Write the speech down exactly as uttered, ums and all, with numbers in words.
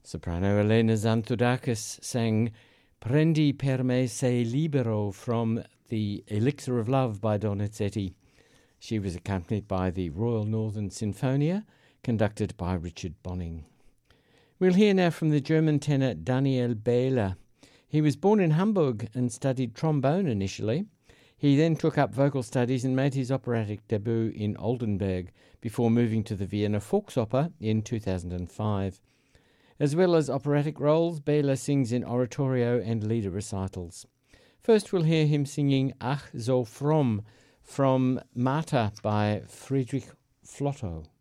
Soprano Elena Xanthudakis sang Prendi per me sei libero from The Elixir of Love by Donizetti. She was accompanied by the Royal Northern Sinfonia, conducted by Richard Bonning. We'll hear now from the German tenor Daniel Behler. He was born in Hamburg and studied trombone initially. He then took up vocal studies and made his operatic debut in Oldenburg before moving to the Vienna Volksoper in two thousand five. As well as operatic roles, Behler sings in oratorio and lieder recitals. First we'll hear him singing Ach so fromm from Martha by Friedrich Flotto.